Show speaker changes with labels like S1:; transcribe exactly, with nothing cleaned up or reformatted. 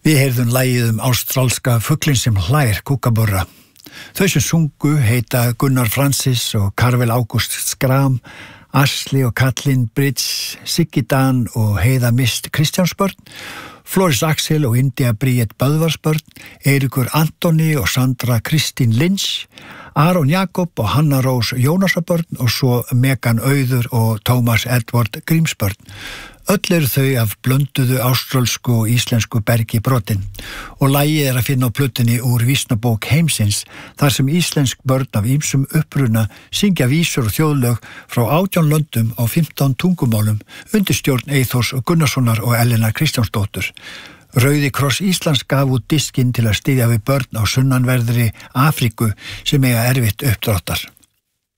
S1: Við heyrðum lagið um ástralska fuglinn sem hlær, Kúkaburra. Þau sem sungu heita Gunnar Francis og Karvel Ágúst Skram, Asli og Kallinn Bridge, Siggi Dan og Heiða Mist Kristjánsbörn, Floris Axel og India Bríett Böðvarsbörn, Eiríkur Antoni og Sandra Kristín Lynch, Aron Jakob og Hanna Rós Jónasabörn og svo Megan Auður og Tómas Edvard Grímsbörn. Öll eru þau af blönduðu áströlsku og íslensku bergi brotin og lagið er að finna á plötunni úr vísnabók heimsins þar sem íslensk börn af ýmsum uppruna syngja vísur og þjóðlög frá átján löndum á fimmtán tungumálum undir stjórn Eyþórs Gunnarssonar og Ellenar Kristjánsdóttur. Rauði kross Íslands gaf út diskinn til að styðja við börn á sunnanverðri Afríku sem eiga erfitt uppdráttar.